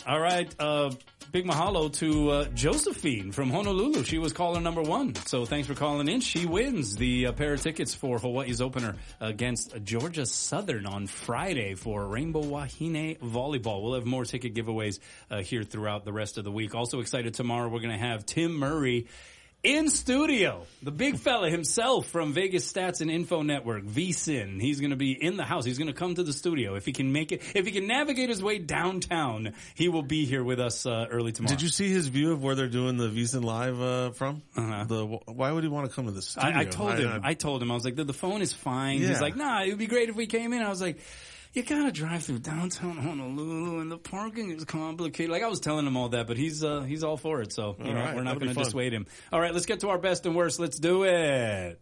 All right. Big mahalo to Josephine from Honolulu. She was caller number 1. So thanks for calling in. She wins the pair of tickets for Hawaii's opener against Georgia Southern on Friday for Rainbow Wahine Volleyball. We'll have more ticket giveaways here throughout the rest of the week. Also excited tomorrow, we're going to have Tim Murray in studio, the big fella himself from Vegas Stats and Info Network, VSIN. He's going to be in the house. He's going to come to the studio. If he can make it, if he can navigate his way downtown, he will be here with us early tomorrow. Did you see his view of where they're doing the VSIN Live from? Why would he want to come to the studio? I told him, I was like, the phone is fine. Yeah. He's like, nah, it would be great if we came in. I was like, you gotta drive through downtown Honolulu, and the parking is complicated. Like, I was telling him all that, but he's all for it. So, you know, we're not going to dissuade him. All right, let's get to our best and worst. Let's do it.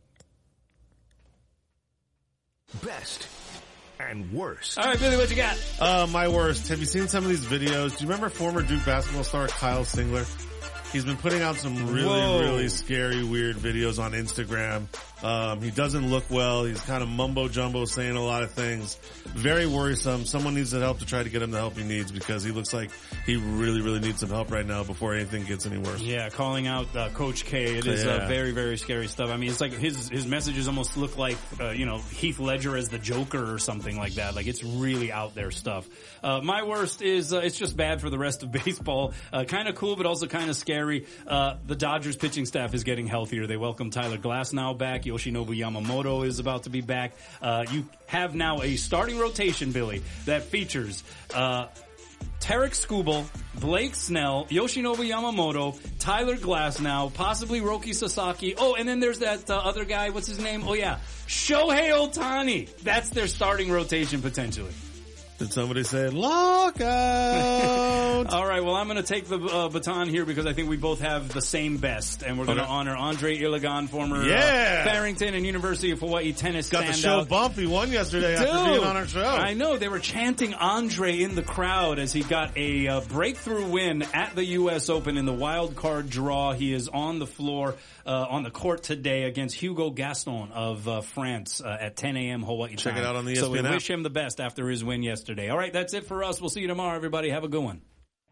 Best and worst. All right, Billy, what you got? My worst. Have you seen some of these videos? Do you remember former Duke basketball star Kyle Singler? He's been putting out some really scary, weird videos on Instagram. He doesn't look well. He's kind of mumbo-jumbo saying a lot of things. Very worrisome. Someone needs the help to try to get him the help he needs because he looks like he really, really needs some help right now before anything gets any worse. Yeah, calling out Coach K. It is very, very scary stuff. I mean, it's like his messages almost look like, Heath Ledger as the Joker or something like that. Like, it's really out there stuff. My worst is it's just bad for the rest of baseball. Kind of cool, but also kind of scary. The Dodgers pitching staff is getting healthier. They welcome Tyler Glasnow back. Yoshinobu Yamamoto is about to be back. You have now a starting rotation, Billy, that features Tarek Skubal, Blake Snell, Yoshinobu Yamamoto, Tyler Glasnow, possibly Roki Sasaki. Oh, and then there's that other guy. What's his name? Oh, yeah. Shohei Ohtani. That's their starting rotation potentially. Did somebody say lockout? All right, well, I'm going to take the baton here because I think we both have the same best, and we're going to honor Andre Iligan, former Barrington and University of Hawaii tennis Got standout. the show bumped. He won yesterday after being on our show. I know. They were chanting Andre in the crowd as he got a breakthrough win at the U.S. Open in the wild card draw. He is on the floor, on the court today against Hugo Gaston of France at 10 a.m. Hawaii time. Check it out on the ESPN So we app. wish him the best after his win yesterday. All right, that's it for us. We'll see you tomorrow, everybody. Have a good one.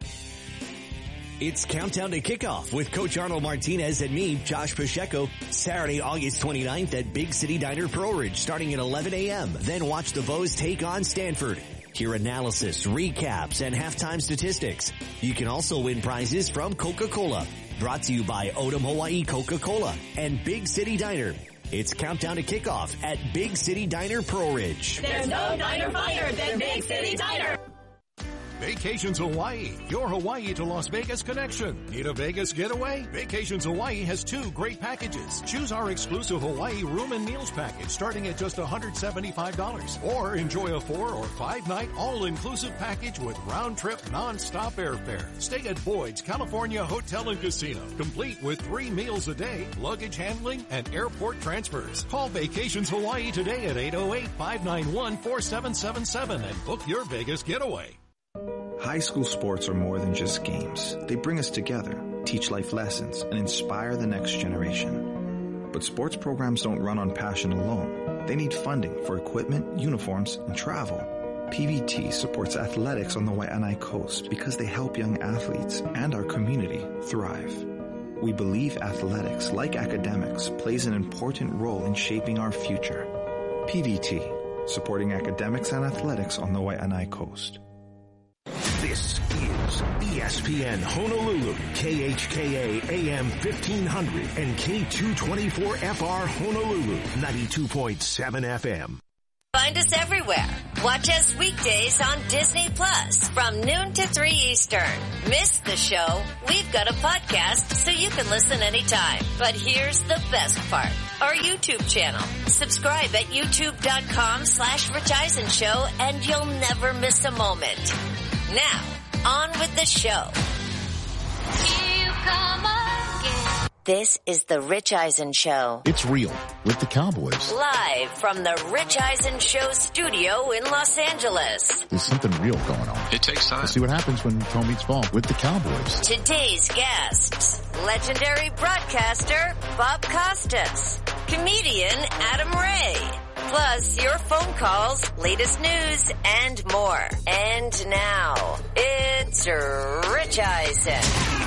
It's Countdown to Kickoff with Coach Arnold Martinez and me, Josh Pacheco, Saturday, August 29th at Big City Diner Pro Ridge starting at 11 a.m. Then watch the Vols take on Stanford. Hear analysis, recaps, and halftime statistics. You can also win prizes from Coca-Cola. Brought to you by Odom Hawaii Coca-Cola and Big City Diner. It's Countdown to Kickoff at Big City Diner Pro Ridge. There's no diner finer than Big City Diner. Vacations Hawaii, your Hawaii to Las Vegas connection. Need a Vegas getaway? Vacations Hawaii has 2 great packages. Choose our exclusive Hawaii room and meals package starting at just $175. Or enjoy a 4 or 5 night all-inclusive package with round-trip non-stop airfare. Stay at Boyd's California Hotel and Casino, complete with 3 meals a day, luggage handling, and airport transfers. Call Vacations Hawaii today at 808-591-4777 and book your Vegas getaway. High school sports are more than just games. They bring us together, teach life lessons, and inspire the next generation. But sports programs don't run on passion alone. They need funding for equipment, uniforms, and travel. PVT supports athletics on the Waianae Coast because they help young athletes and our community thrive. We believe athletics, like academics, plays an important role in shaping our future. PVT, supporting academics and athletics on the Waianae Coast. This is ESPN Honolulu, KHKA AM 1500 and K224FR Honolulu, 92.7 FM. Find us everywhere. Watch us weekdays on Disney Plus from noon to 3 Eastern. Miss the show? We've got a podcast so you can listen anytime. But here's the best part. Our YouTube channel. Subscribe at youtube.com/Rich Eisen Show and you'll never miss a moment. Now, on with the show. Here you come again. This is the Rich Eisen Show. It's real with the Cowboys. Live from the Rich Eisen Show studio in Los Angeles. There's something real going on. It takes time. We'll see what happens when home meets ball with the Cowboys. Today's guests, legendary broadcaster Bob Costas, comedian Adam Ray, plus your phone calls, latest news, and more. And now, it's Mr. Rich Eisen.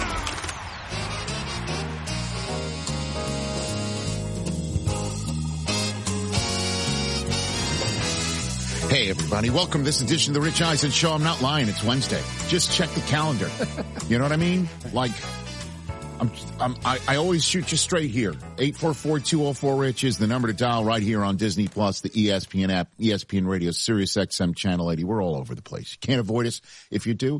Hey, everybody. Welcome to this edition of the Rich Eisen Show. I'm not lying. It's Wednesday. Just check the calendar. You know what I mean? Like, I always shoot you straight here. 844-204-RICH is the number to dial right here on Disney Plus, the ESPN app, ESPN Radio, Sirius XM Channel 80. We're all over the place. You can't avoid us. If you do,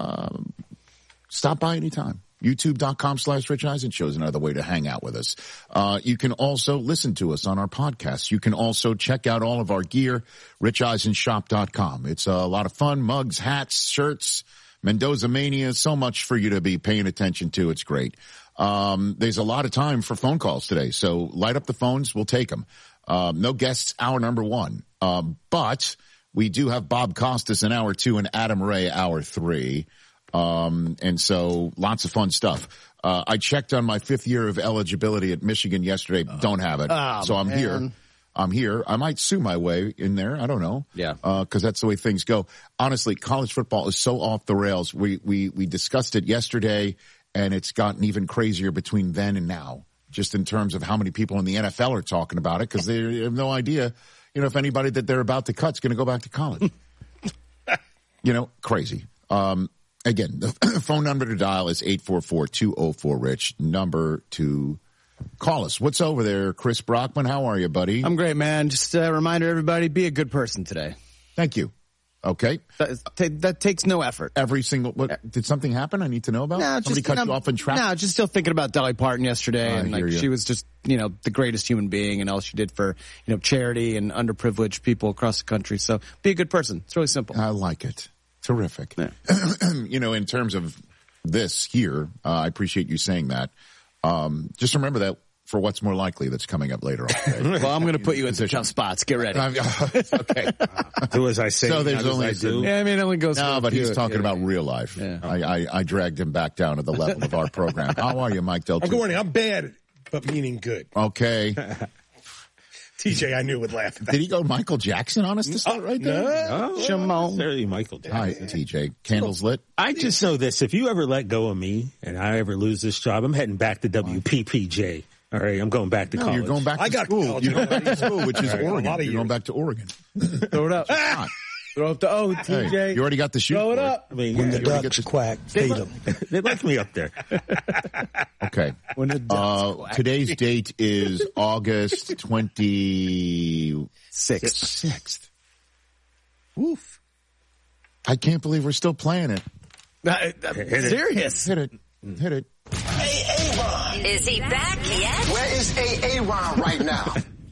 stop by anytime. YouTube.com/Rich Eisen Show is another way to hang out with us. You can also listen to us on our podcasts. You can also check out all of our gear, RichEisenShop.com. It's a lot of fun. Mugs, hats, shirts, Mendoza Mania, so much for you to be paying attention to. It's great. There's a lot of time for phone calls today, so light up the phones. We'll take them. No guests, hour number 1. But we do have Bob Costas in hour 2 and Adam Ray hour 3. And so lots of fun stuff. I checked on my 5th year of eligibility at Michigan yesterday. Don't have it. So I'm here. I might sue my way in there. I don't know. Yeah. Cause that's the way things go. Honestly, college football is so off the rails. We discussed it yesterday and it's gotten even crazier between then and now, just in terms of how many people in the NFL are talking about it. Cause they have no idea, if anybody that they're about to cut is going to go back to college. Crazy. Again, the phone number to dial is 844-204-RICH, number to call us. What's over there, Chris Brockman? How are you, buddy? I'm great, man. Just a reminder, everybody, be a good person today. Thank you. Okay. That takes no effort. Did something happen I need to know about? No, Somebody cut you off in traffic? No, just still thinking about Dolly Parton yesterday. And she was just, the greatest human being and all she did for, charity and underprivileged people across the country. So be a good person. It's really simple. I like it. Terrific. Yeah. In terms of this here, I appreciate you saying that. Just remember that for what's more likely that's coming up later on today. Well, I'm going to put you in some tough spots. Get ready. Okay. Do as I say. So there's only do. Yeah, it only goes. No, but he's talking about real life. Yeah. I dragged him back down to the level of our program. How are you, Mike Del Tufo? Good morning. I'm bad, but meaning good. Okay. TJ, I knew would laugh at that. Did he go Michael Jackson on us to start right there? No. Shimon. Michael Jackson. Hi, TJ. Candles lit? I just know this. If you ever let go of me and I ever lose this job, I'm heading back to WPPJ. All right, I'm going back to college. You're going back to school. You're going back to school, which is Oregon. You're going back to Oregon. Throw it up. Throw up the O, TJ. Hey, you already got the shoot. Throw it up. I mean, when the ducks quack, feed them. They like me up there. Okay. When the ducks quack. Today's date is August 26th. Oof. I can't believe we're still playing it. Serious. Hit it. Hit it. Aaron. Is he back yet? Where is Aaron right now?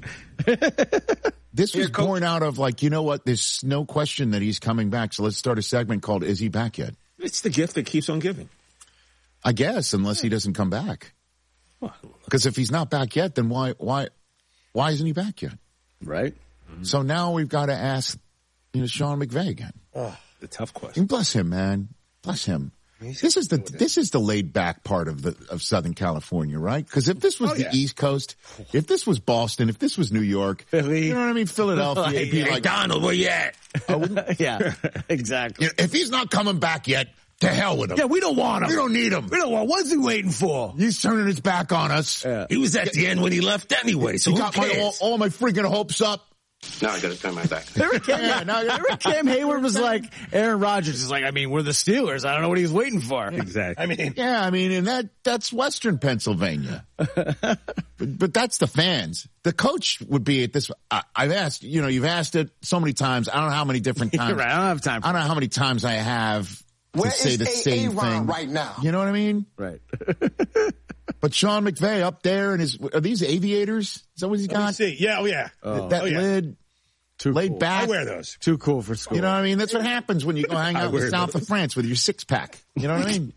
This was born out of there's no question that he's coming back. So let's start a segment called Is He Back Yet? It's the gift that keeps on giving. I guess, unless he doesn't come back. Because if he's not back yet, then why isn't he back yet? Right. So now we've got to ask, Sean McVay again. Oh, the tough question. Bless him, man. Bless him. This is the laid back part of Southern California, right? Because if this was the East Coast, if this was Boston, if this was New York, Philly, you know what I mean? Philadelphia, it'd be like, Donald, where you at? Yeah, exactly. If he's not coming back yet, to hell with him. Yeah, we don't want him. We don't need him. We don't want. What's he waiting for? He's turning his back on us. Yeah. He was at the end when he left anyway. So he got all my freaking hopes up. Now I got to turn my back. Remember Cam Hayward was like, Aaron Rodgers is like, we're the Steelers. I don't know what he's waiting for. Exactly. And that's Western Pennsylvania. but that's the fans. The coach would be at this. I've asked, you've asked it so many times. I don't know how many different times. Right, I don't have time. I don't know how many times I have to say the same thing right now? You know what I mean? Right. But Sean McVay up there and are these aviators? Is that what he's got? Let me see. Yeah. Lid. Too laid cool. back. I wear those. Too cool for school. You know what I mean? That's what happens when you go hang out in the south of France with your six-pack. You know what I mean?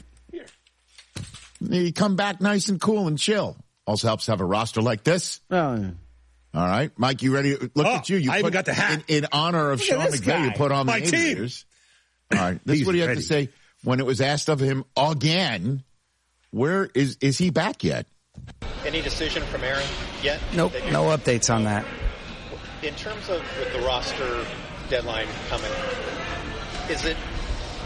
You come back nice and cool and chill. Also helps to have a roster like this. Oh, yeah. All right. Mike, you ready? Look at you. I even got the hat. In honor of Sean McVay, you put on my the team. aviators. All right. This is what he had to say when it was asked of him again. Where is he back yet? Any decision from Aaron yet? Nope. No updates on that. In terms of with the roster deadline coming, is it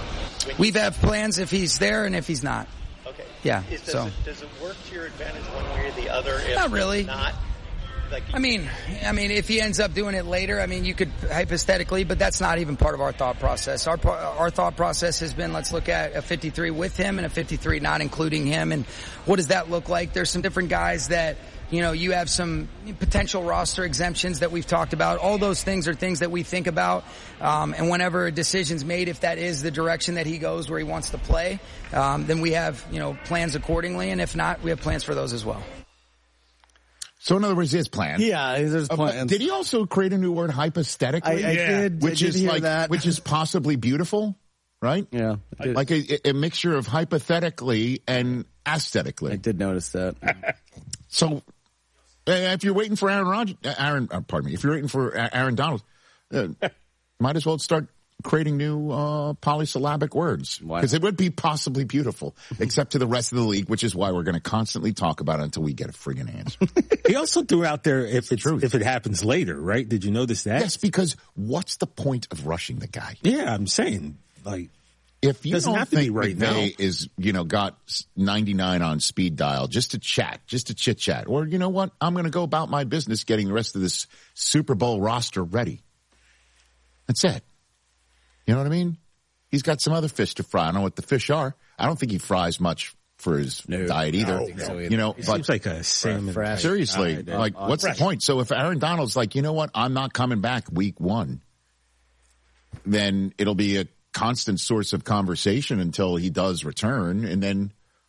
We've had plans if he's there and if he's not. Okay. Yeah. Does it work to your advantage one way or the other? If not really. Not. Like, I mean, if he ends up doing it later, you could hypothetically, but that's not even part of our thought process. Our thought process has been, let's look at a 53 with him and a 53 not including him, and what does that look like? There's some different guys that, you have some potential roster exemptions that we've talked about. All those things are things that we think about, and whenever a decision's made, if that is the direction that he goes where he wants to play, then we have, plans accordingly, and if not, we have plans for those as well. So in other words, his plan. Yeah, there's plans. Did he also create a new word, hypothetically? I did. Which is hear that. Which is possibly beautiful, right? Yeah. Like a mixture of hypothetically and aesthetically. I did notice that. So, if you're waiting for if you're waiting for Aaron Donald, might as well start creating new polysyllabic words, because it would be possibly beautiful, except to the rest of the league, which is why we're going to constantly talk about it until we get a friggin' answer. He also threw out there if it happens later, right? Did you notice that? Yes, because what's the point of rushing the guy? Yeah, I'm saying, if you don't think McVay is, got 99 on speed dial just to chat, just to chit chat, or you know what, I'm going to go about my business getting the rest of this Super Bowl roster ready. That's it. You know what I mean? He's got some other fish to fry. I don't know what the fish are. I don't think he fries much for his diet either. He seems like a salmon. Seriously, what's the point? So if Aaron Donald's like, you know what, I'm not coming back week 1, then it'll be a constant source of conversation until he does return. And then,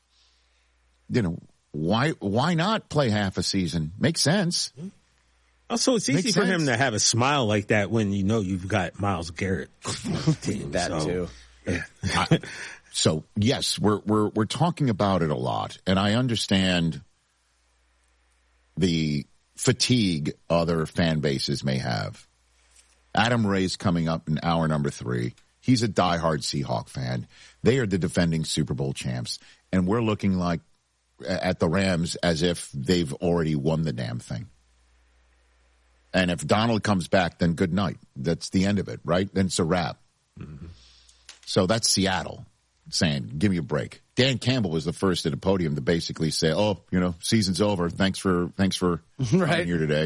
why not play half a season? Makes sense. Also, it's easy for him to have a smile like that when you've got Myles Garrett. Too. Yeah. So yes, we're talking about it a lot, and I understand the fatigue other fan bases may have. Adam Ray's coming up in hour number 3. He's a diehard Seahawk fan. They are the defending Super Bowl champs, and we're looking like at the Rams as if they've already won the damn thing. And if Donald comes back, then good night. That's the end of it, right? Then it's a wrap. Mm-hmm. So that's Seattle saying, give me a break. Dan Campbell was the first at the podium to basically say, season's over. Thanks for being here today.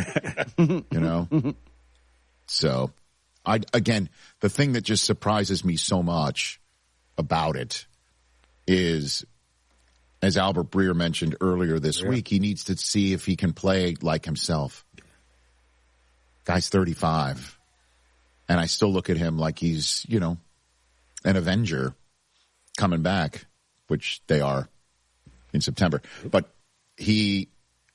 So the thing that just surprises me so much about it is, as Albert Breer mentioned earlier this week, he needs to see if he can play like himself. Guy's 35, and I still look at him like he's, an Avenger coming back, which they are in September. But he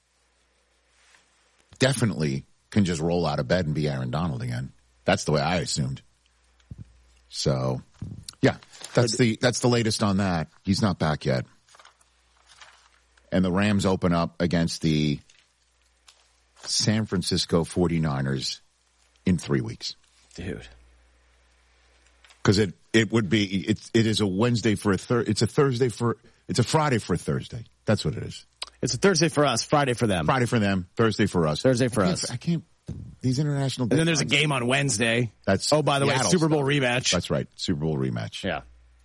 definitely can just roll out of bed and be Aaron Donald again. That's the way I assumed. So, yeah, that's the latest on that. He's not back yet. And the Rams open up against the San Francisco 49ers in 3 weeks. Dude. Because it is a Wednesday for it's a Friday for a Thursday. That's what it is. It's a Thursday for us, Friday for them. Friday for them, Thursday for us. Thursday for us. I can't, these international. And then there's a game on Wednesday. By the way, Super Bowl rematch. That's right. Super Bowl rematch. Yeah.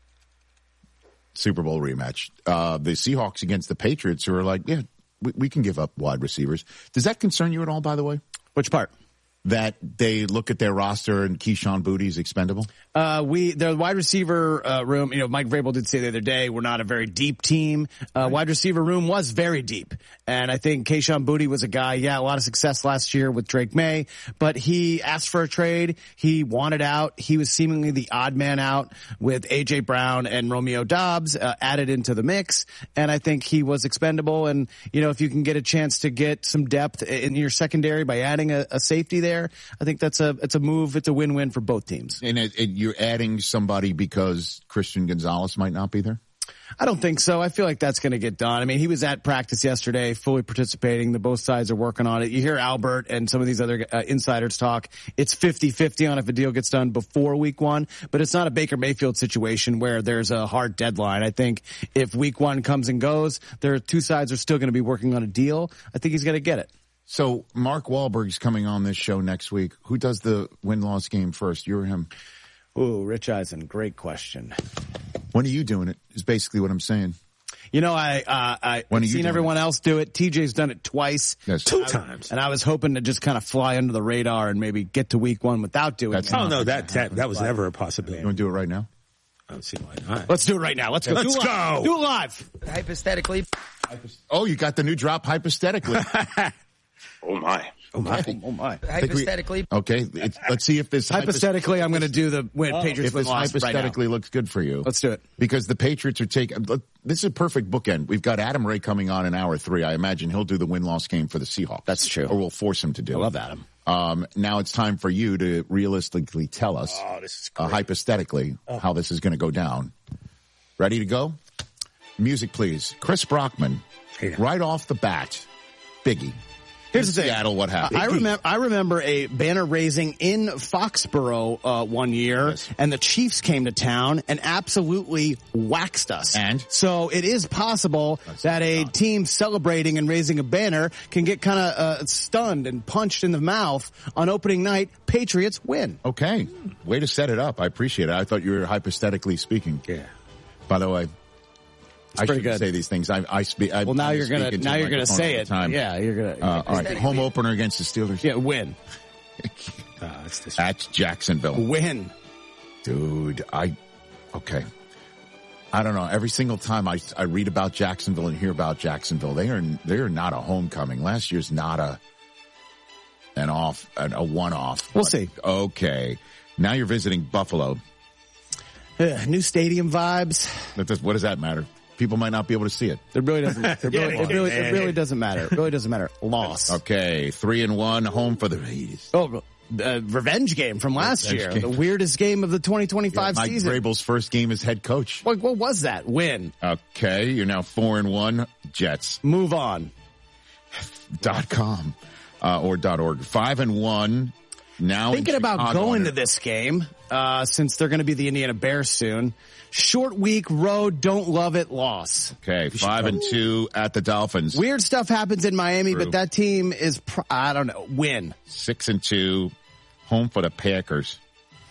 Super Bowl rematch. The Seahawks against the Patriots, who are like, yeah, we can give up wide receivers. Does that concern you at all, by the way? Which part? That they look at their roster and Keyshawn Boutte is expendable? Their wide receiver room, Mike Vrabel did say the other day, we're not a very deep team. Wide receiver room was very deep. And I think Keyshawn Boutte was a guy, a lot of success last year with Drake May, but he asked for a trade. He wanted out. He was seemingly the odd man out with A.J. Brown and Romeo Doubs added into the mix. And I think he was expendable. And, if you can get a chance to get some depth in your secondary by adding a safety there, I think it's a move. It's a win-win for both teams. And you're adding somebody because Christian Gonzalez might not be there? I don't think so. I feel like that's going to get done. I mean, he was at practice yesterday, fully participating. Both sides are working on it. You hear Albert and some of these other insiders talk. It's 50-50 on if a deal gets done before week 1, but it's not a Baker Mayfield situation where there's a hard deadline. I think if week 1 comes and goes, two sides are still going to be working on a deal. I think he's going to get it. So Mark Wahlberg's coming on this show next week. Who does the win-loss game first? You or him? Ooh, Rich Eisen, great question. When are you doing it? Is basically what I'm saying. You know, I've seen everyone else do it. TJ's done it twice. Yes. 2 times. And I was hoping to just kind of fly under the radar and maybe get to week 1 without doing it. Oh, no, that was never a possibility. You want to do it right now? I don't see why not. Let's do it right now. Let's go. Let's go. Do it live. Hypothetically. Oh, you got the new drop hypothetically. Oh my. Oh, my. Oh, my. Hypothetically. Okay, let's see if this Hypothetically, I'm going to do the Patriots if this loss hypothetically right now. looks good for you. Let's do it. Because the Patriots are taking, this is a perfect bookend. We've got Adam Ray coming on in hour 3. I imagine he'll do the win-loss game for the Seahawks. That's true. Or we'll force him to do it. I love Adam. Now it's time for you to realistically tell us, this is great. hypothetically, how this is going to go down. Ready to go? Music, please. Chris Brockman, right off the bat, Biggie. Here's the thing. Seattle, what happened? I remember a banner raising in Foxborough one year, and the Chiefs came to town and absolutely waxed us. And? So it is possible that a team celebrating and raising a banner can get kind of stunned and punched in the mouth on opening night. Patriots win. Okay. Way to set it up. I appreciate it. I thought you were hypothetically speaking. Yeah. By the way, I pretty shouldn't good. say these things. I speak. Well, now you're gonna say it. Time. Yeah, you're gonna. All right. Home opener against the Steelers. Yeah, win. At Jacksonville. Win. Dude, okay. I don't know. Every single time I read about Jacksonville and hear about Jacksonville, they are not a homecoming. Last year's not a one-off. We'll see. Okay. Now you're visiting Buffalo. New stadium vibes. What does that matter? People might not be able to see it. It really doesn't. It really doesn't matter. It really doesn't matter. Loss. Okay, 3-1, home for the Raiders. Oh, revenge game from last year. The weirdest game of the 2025 season. Mike Vrabel's first game as head coach. What was that? Win. Okay, you're now 4-1. Jets. Move on. .com or .org. 5-1. Now thinking about going to this game, since they're going to be the Indiana Bears soon. Short week, road, don't love it, loss. Okay, 5-2 at the Dolphins. Weird stuff happens in Miami, but that team is, I don't know, win. 6-2, home for the Packers.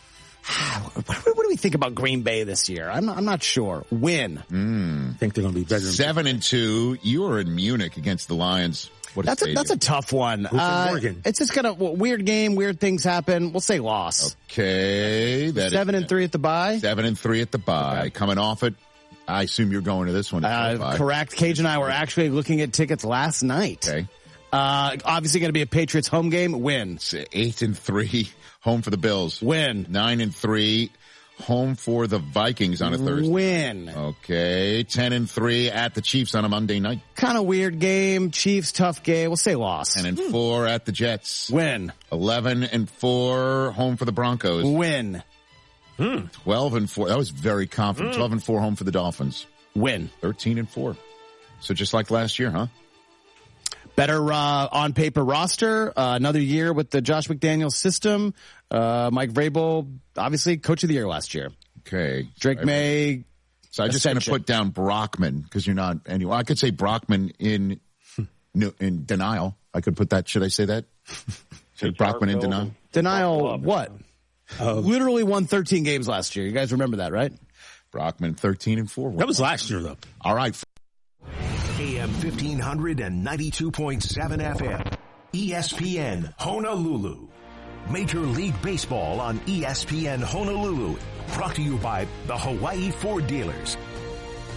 What do we think about Green Bay this year? I'm not sure. Win. I think they're going to be better. 7-2, you were in Munich against the Lions. That's a tough one. It's just weird game, weird things happen. We'll say loss. Okay. 7-3 at the bye. 7-3 at the bye. Okay. Coming off it. I assume you're going to this one. Correct. Cage and I were actually looking at tickets last night. Okay. Obviously going to be a Patriots home game. Win. 8-3, home for the Bills. Win. 9-3. Home for the Vikings on a Thursday. Win. Okay. 10-3 at the Chiefs on a Monday night. Kind of weird game. Chiefs, tough game. We'll say loss. 10-4 at the Jets. Win. 11-4 home for the Broncos. Win. 12-4. That was very confident. 12-4 home for the Dolphins. Win. 13-4. So just like last year, huh? Better on paper roster. Another year with the Josh McDaniels system. Mike Vrabel, obviously coach of the year last year. Okay. Drake May. So I'm just going to put down Brockman because you're not anyway. I could say Brockman in denial. I could put that. Should I say that? Say Brockman in denial. Denial what? Literally won 13 games last year. You guys remember that, right? Brockman 13-4. That was last year though. All right. AM 1500 and 92.7 FM. ESPN Honolulu. Major League Baseball on ESPN Honolulu. Brought to you by the Hawaii Ford Dealers.